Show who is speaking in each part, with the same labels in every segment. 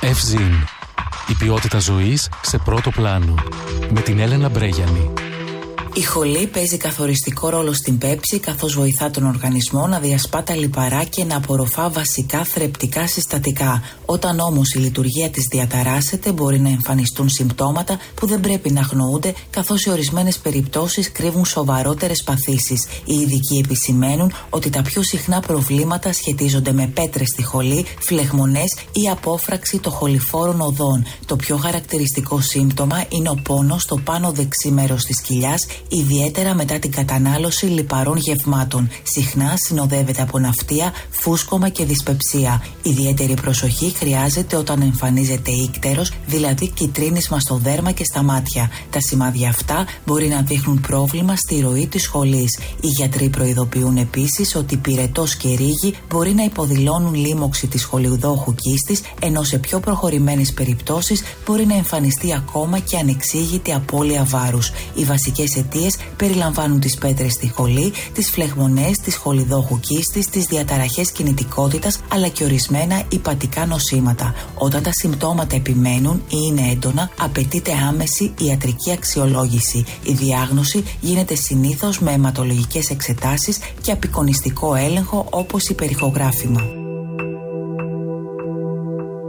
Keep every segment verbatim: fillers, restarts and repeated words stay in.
Speaker 1: Ευζήν. Η ποιότητα ζωής σε πρώτο πλάνο. Με την Έλενα Μπρέγιανη.
Speaker 2: Η χολή παίζει καθοριστικό ρόλο στην πέψη, καθώς βοηθά τον οργανισμό να διασπά τα λιπαρά και να απορροφά βασικά θρεπτικά συστατικά. Όταν όμως η λειτουργία της διαταράσσεται, μπορεί να εμφανιστούν συμπτώματα που δεν πρέπει να αγνοούνται, καθώς σε ορισμένες περιπτώσεις κρύβουν σοβαρότερες παθήσεις. Οι ειδικοί επισημαίνουν ότι τα πιο συχνά προβλήματα σχετίζονται με πέτρες στη χολή, φλεγμονές ή απόφραξη των χοληφόρων οδών. Το πιο χαρακτηριστικό σύμπτωμα είναι ο πόνος στο πάνω δεξί μέρος της κοιλιάς, ιδιαίτερα μετά την κατανάλωση λιπαρών γευμάτων. Συχνά συνοδεύεται από ναυτία, φούσκωμα και δυσπεψία. Ιδιαίτερη προσοχή χρειάζεται όταν εμφανίζεται ίκτερος, δηλαδή κυτρίνισμα στο δέρμα και στα μάτια. Τα σημάδια αυτά μπορεί να δείχνουν πρόβλημα στη ροή της χολής. Οι γιατροί προειδοποιούν επίσης ότι πυρετός και ρίγη μπορεί να υποδηλώνουν λίμωξη της χολιουδόχου κίστης, ενώ σε πιο προχωρημένες περιπτώσεις μπορεί να εμφανιστεί ακόμα και ανεξήγητη απώλεια βάρους. Οι βασικές αιτίες περιλαμβάνουν τις πέτρες στη χολή, τις φλεγμονές της χολιδόχου κίστης, τις διαταραχές κινητικότητας αλλά και αιρισμένα υπατικά νοσήματα. Όταν τα συμπτώματα επιμένουν ή είναι έντονα, απαιτείται άμεση ιατρική αξιολόγηση. Η διάγνωση γίνεται συνήθως με αιματολογικές εξετάσεις και απεικονιστικό έλεγχο όπως υπερηχογράφημα.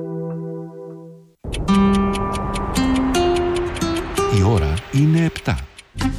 Speaker 3: Η ώρα είναι επτά.